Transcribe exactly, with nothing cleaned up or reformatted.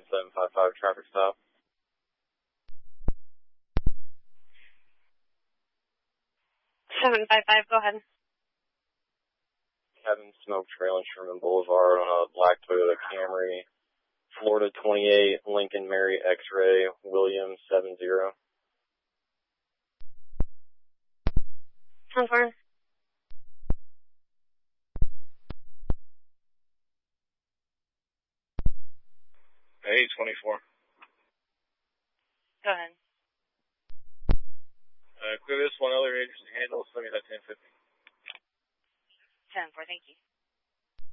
seven five five traffic stop. seven five five, go ahead. Cabin smoke trail on Sherman Boulevard on a black Toyota Camry. Florida twenty-eight, Lincoln Mary X-ray, William seven zero. ten four. Hey, twenty-four. Go ahead. Uh, clear this one other agency handle, send me that ten fifty. ten four, thank you.